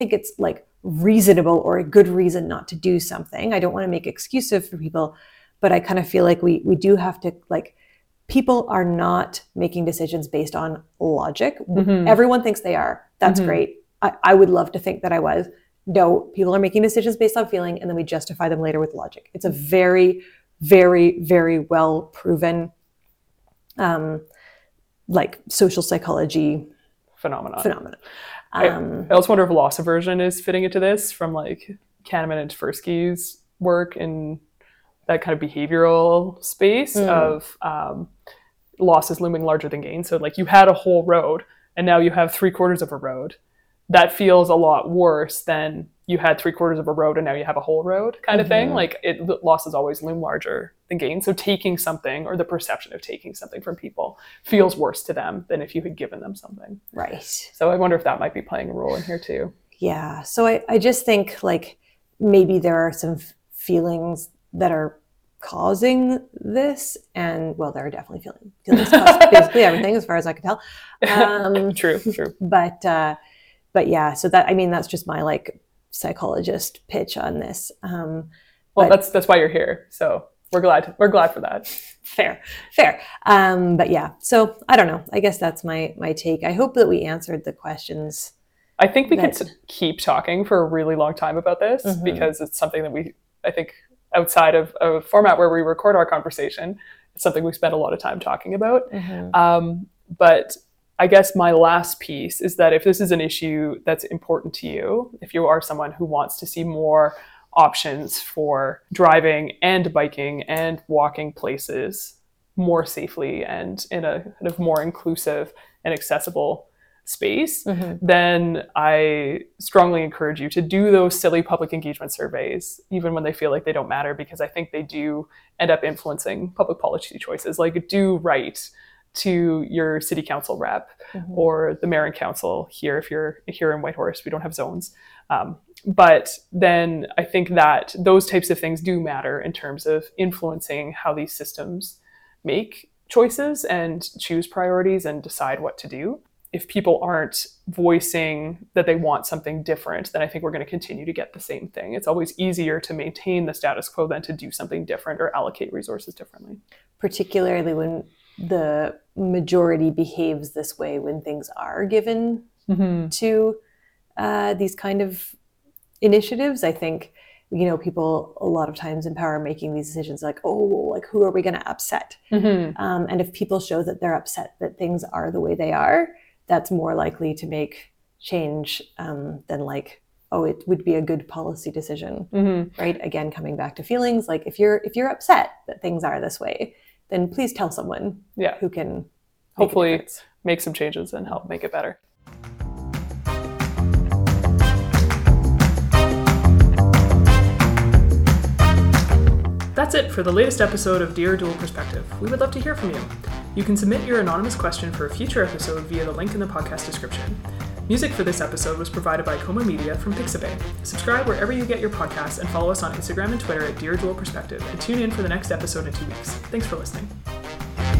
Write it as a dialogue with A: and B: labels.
A: think it's like reasonable or a good reason not to do something. I don't want to make excuses for people, but I kind of feel like we do have to, like, people are not making decisions based on logic. Everyone thinks they are. That's great. I would love to think that I was. No, people are making decisions based on feeling, and then we justify them later with logic. It's a very, very, very well proven like social psychology phenomenon.
B: I also wonder if loss aversion is fitting into this, from like Kahneman and Tversky's work in that kind of behavioral space of loss is looming larger than gain. So like you had a whole road and now you have 3/4 of a road. That feels a lot worse than you had 3/4 of a road and now you have a whole road kind of thing. Like losses always loom larger than gain. So taking something, or the perception of taking something from people, feels worse to them than if you had given them something.
A: Right.
B: So I wonder if that might be playing a role in here too.
A: Yeah. So I just think like maybe there are some feelings that are causing this, and well, there are definitely feelings cause basically everything as far as I can tell.
B: True.
A: But yeah, so that, I mean, that's just my like psychologist pitch on this.
B: Well, that's why you're here. So we're glad for that.
A: Fair. But yeah, so I don't know. I guess that's my take. I hope that we answered the questions.
B: I think we could keep talking for a really long time about this because it's something that I think outside of a format where we record our conversation, it's something we spend a lot of time talking about. But I guess my last piece is that if this is an issue that's important to you, if you are someone who wants to see more options for driving and biking and walking places more safely and in a kind of more inclusive and accessible space, then I strongly encourage you to do those silly public engagement surveys, even when they feel like they don't matter, because I think they do end up influencing public policy choices. Like, do write to your city council rep or the mayor and council here. If you're here in Whitehorse, we don't have zones. But then I think that those types of things do matter in terms of influencing how these systems make choices and choose priorities and decide what to do. If people aren't voicing that they want something different, then I think we're going to continue to get the same thing. It's always easier to maintain the status quo than to do something different or allocate resources differently.
A: Particularly when the majority behaves this way, when things are given to these kind of initiatives. I think, people a lot of times in power are making these decisions like, who are we going to upset? And if people show that they're upset that things are the way they are, that's more likely to make change than like, it would be a good policy decision, right? Again, coming back to feelings, like if you're upset that things are this way, then please tell someone who can
B: hopefully make some changes and help make it better. That's it for the latest episode of Dear Dual Perspective. We would love to hear from you. You can submit your anonymous question for a future episode via the link in the podcast description. Music for this episode was provided by Coma Media from Pixabay. Subscribe wherever you get your podcasts and follow us on Instagram and Twitter at Dear Dual Perspective, and tune in for the next episode in 2 weeks. Thanks for listening.